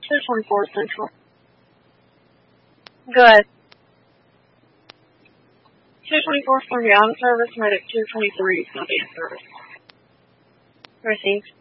224 Central. Good. 224 from ground service, medic 223 Southeast service. Received.